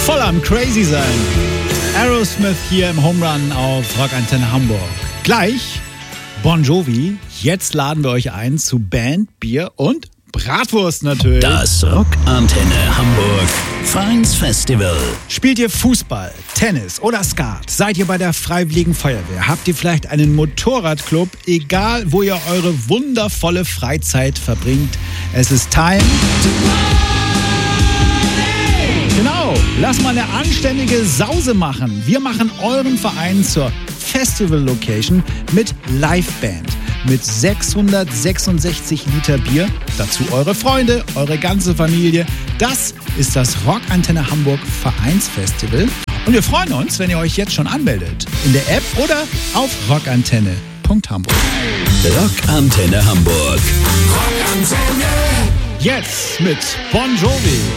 voll am Crazy sein. Aerosmith hier im Home Run auf Rockantenne Hamburg. Gleich Bon Jovi. Jetzt laden wir euch ein zu Band, Bier und Bratwurst natürlich. Das Rockantenne Hamburg Vereinsfestival. Spielt ihr Fußball, Tennis oder Skat? Seid ihr bei der Freiwilligen Feuerwehr? Habt ihr vielleicht einen Motorradclub? Egal, wo ihr eure wundervolle Freizeit verbringt. Es ist Time. Genau, lass mal eine anständige Sause machen. Wir machen euren Verein zur Festival-Location mit Liveband. Mit 666 Liter Bier, dazu eure Freunde, eure ganze Familie. Das ist das Rockantenne Hamburg Vereinsfestival. Und wir freuen uns, wenn ihr euch jetzt schon anmeldet. In der App oder auf rockantenne.hamburg. Rockantenne Hamburg. Jetzt mit Bon Jovi.